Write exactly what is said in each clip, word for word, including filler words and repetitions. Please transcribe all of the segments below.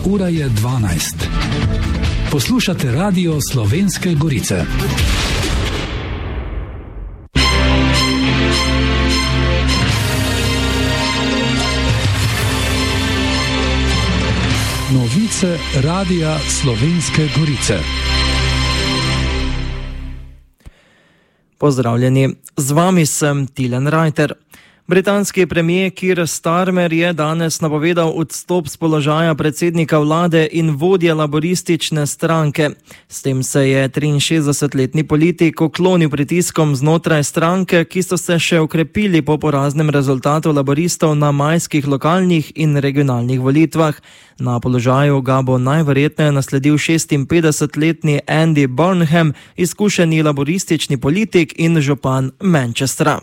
ura je dvanajst. Poslušate Radio Slovenske Gorice. Novice Radia Slovenske Gorice. Pozdravljeni, z vami sem Tilen Reiter. Britanski premier Keir Starmer je danes napovedal odstop z položaja predsednika vlade in vodje laboristične stranke. S tem se je triinšestdesetletni politik uklonil pritiskom znotraj stranke, ki so se še okrepili po poraznem rezultatu laboristov na majskih lokalnih in regionalnih volitvah. Na položaju ga bo najverjetneje nasledil šestinpetdesetletni Andy Burnham, izkušeni laboristični politik in župan Manchestra.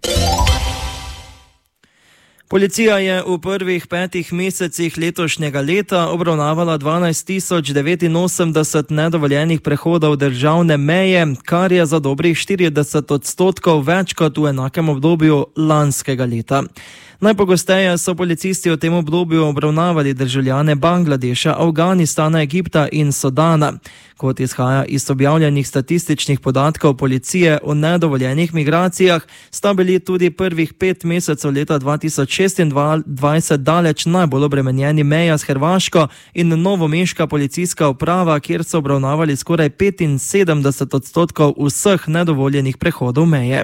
Policija je v prvih petih mesecih letošnjega leta obravnavala dvanajst tisoč devetinosemdeset nedovoljenih prehodov državne meje, kar je za dobrih štirideset odstotkov več kot v enakem obdobju lanskega leta. Najpogosteje so policisti v tem obdobju obravnavali državljane Bangladeša, Afganistana, Egipta in Sudana. Kot izhaja iz objavljenih statističnih podatkov policije o nedovoljenih migracijah, sta bili tudi prvih pet mesecev leta dva tisoč šestindvajset daleč najbolj obremenjeni meja s Hrvaško in novomeška policijska uprava, kjer so obravnavali skoraj petinsedemdeset odstotkov vseh nedovoljenih prehodov meje.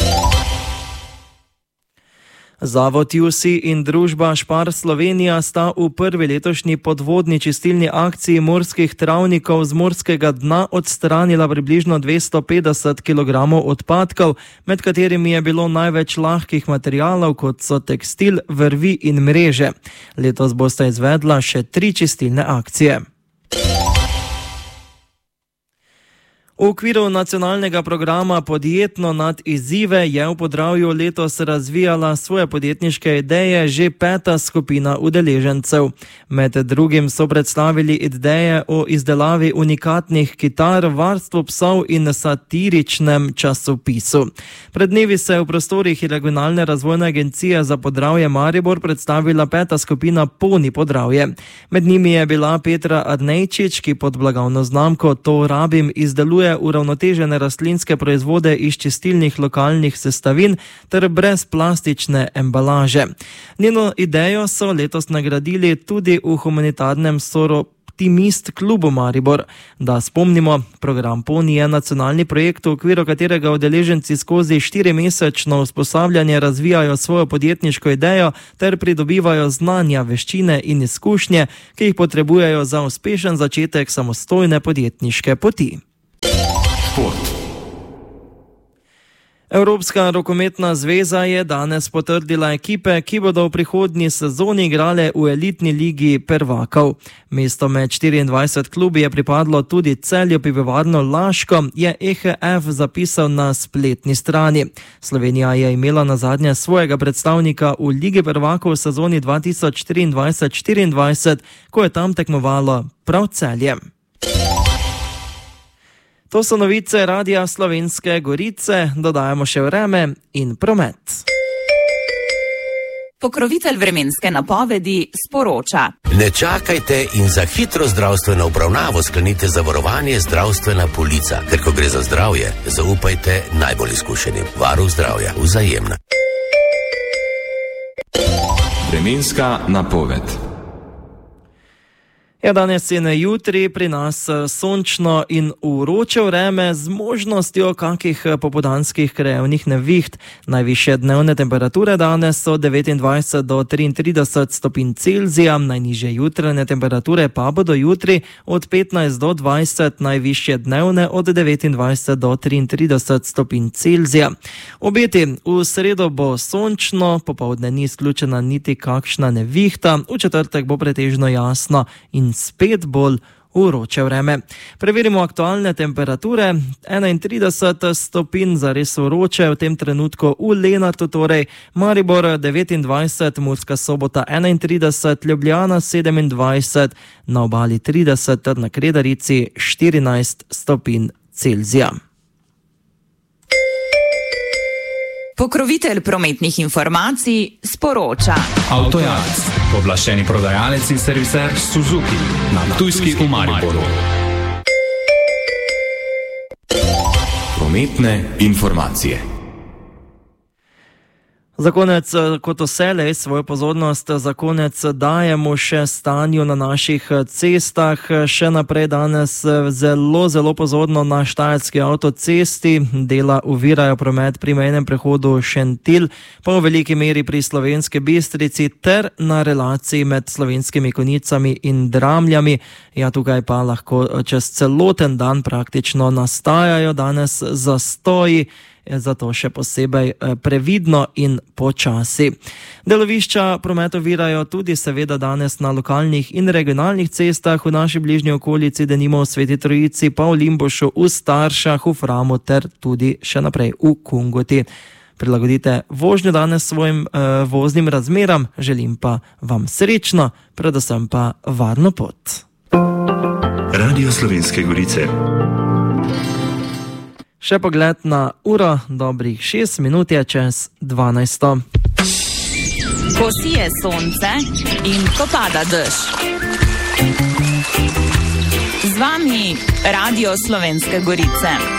Zavod U S I in družba Spar Slovenija sta v prvi letošnji podvodni čistilni akciji morskih travnikov z morskega dna odstranila približno dvesto petdeset kilogramov odpadkov, med katerimi je bilo največ lahkih materialov, kot so tekstil, vrvi in mreže. Letos bosta izvedla še tri čistilne akcije. V okviru nacionalnega programa Podjetno nad izzive je v Podravju letos razvijala svoje podjetniške ideje že peta skupina udeležencev. Med drugim so predstavili ideje o izdelavi unikatnih kitar, varstvu psov in satiričnem časopisu. Pred dnevi se je v prostorih Regionalne razvojne agencije za Podravje Maribor predstavila peta skupina Poni Podravje. Med njimi je bila Petra Adnejčič, ki pod blagovno znamko To rabim izdeluje uravnotežene rastlinske proizvode iz čistilnih lokalnih sestavin ter brez plastične embalaže. Njeno idejo so letos nagradili tudi v humanitarnem Soroptimist klubu Maribor. Da spomnimo, program Poni je nacionalni projekt, v okviru katerega udeleženci skozi štirimesečno usposabljanje razvijajo svojo podjetniško idejo ter pridobivajo znanja, veščine in izkušnje, ki jih potrebujejo za uspešen začetek samostojne podjetniške poti. Evropska rokometna zveza je danes potrdila ekipe, ki bodo v prihodnji sezoni igrale v elitni ligi prvakov. Mesto med štiriindvajset klubi je pripadlo tudi Celju Pivovarno Laško, je E H F zapisal na spletni strani. Slovenija je imela nazadnje svojega predstavnika v ligi prvakov v sezoni dva tisoč triindvajset štiriindvajset, ko je tam tekmovalo prav Celje. To so novice Radia Slovenske Gorice, dodajamo še vreme in promet. Pokrovitelj vremenske napovedi sporoča. Ne čakajte in za hitro zdravstveno obravnavo sklenite zavarovanje Zdravstvena polica, ker ko gre za zdravje, zaupajte najbolj izkušenim. Varuh zdravja, Vzajemna. Vremenska napoved. Ja, danes in jutri pri nas sončno in vroče vreme z možnostjo kakih popoldanskih krajevnih neviht. Najvišje dnevne temperature danes so devetindvajset do triintrideset stopinj Celzija, najnižje jutranje temperature pa bodo jutri od petnajst do dvajset, najvišje dnevne od devetindvajset do triintrideset stopinj Celzija. Obeti: v sredo bo sončno, popoldne ni izključena niti kakšna nevihta, v četrtek bo pretežno jasno in spet bolj vroče vreme. Preverimo aktualne temperature. enaintrideset stopinj zares vroče v tem trenutku v Lenartu, torej Maribor devetindvajset, Murska Sobota enaintrideset, Ljubljana sedemindvajset, na obali trideset ter na Kredarici štirinajst stopinj Celzija. Pokrovitelj prometnih informacij sporoča. Avtojalec, pooblaščeni prodajalec in serviser Suzuki na Ptujski v Mariboru. Prometne informacije. Za konec, kot vselej, svojo pozornost za konec dajemo še stanju na naših cestah. Še naprej danes zelo, zelo pozorno na Štajerski avtocesti. Dela ovirajo promet pri mejnem prehodu Šentilj, pa v veliki meri pri Slovenski Bistrici ter na relaciji med Slovenskimi Konjicami in Dramljami. Ja, tukaj pa lahko čez celoten dan praktično nastajajo danes zastoji. Zato še posebej previdno in počasi. Delovišča promet ovirajo tudi seveda danes na lokalnih in regionalnih cestah v naši bližnji okolici, denimo v Sveti Trojici, pa v Limbušu, v Staršah, v Framu ter tudi še naprej v Kungoti. Prilagodite vožnjo danes svojim uh, voznim razmeram, želim pa vam srečno, predvsem pa varno pot. Radio Slovenske Gorice. Še pogled na uro, dobrih šest minut je čez dvanajsto. Ko sije sonce in ko pada dež. Z vami Radio Slovenske Gorice.